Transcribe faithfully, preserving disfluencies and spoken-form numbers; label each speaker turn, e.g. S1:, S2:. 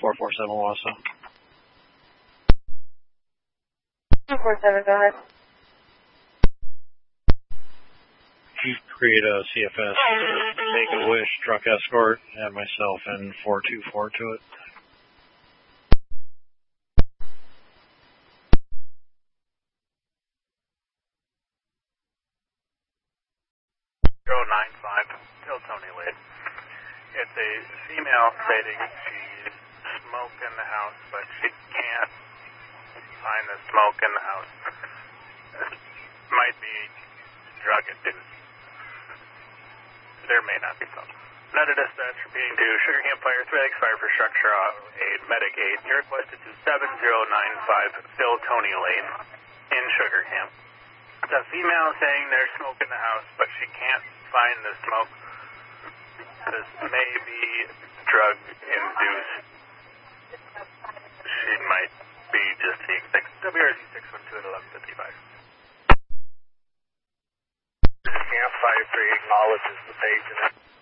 S1: four four seven Wausau.
S2: four four seven, go ahead.
S1: You create a C F S, Make-A-Wish truck escort, add myself in four two four to it.
S3: zero nine five, Phil Tony Lane. It's a female stating she's smoke in the house, but she can't find the smoke in the house. This might be drug induced. There may not be some. Another dispatch repeating to Sugar Camp Fire, three X Fire for Structure eight, Medic eight. You requested to seven zero nine five Phil Tony Lane in Sugar Camp. It's a female saying there's smoke in the house, but she can't find the smoke. This may be drug induced. She might be just seeing six W R Z six one two at eleven fifty-five. Camp five three acknowledges the page in it.